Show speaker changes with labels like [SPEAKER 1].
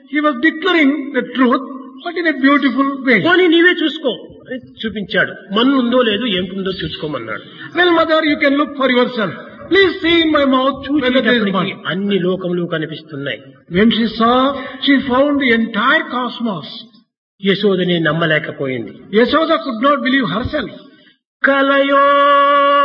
[SPEAKER 1] He was declaring the truth, but in a beautiful way.
[SPEAKER 2] పోనీ నీవే చూసుకో అని చూపించాడు. మన్ను ఉందో లేదో ఏముందో చూసుకోమన్నాడు.
[SPEAKER 1] Well, mother, you can look for yourself. Please see in my mouth whether there is
[SPEAKER 2] చూసేటప్పటికి
[SPEAKER 1] mud.
[SPEAKER 2] అన్ని లోకములు కనిపిస్తున్నాయి.
[SPEAKER 1] When she saw, she found the entire cosmos.
[SPEAKER 2] యశోదని నమ్మలేకపోయింది.
[SPEAKER 1] Yashoda could not believe herself.
[SPEAKER 2] కలయో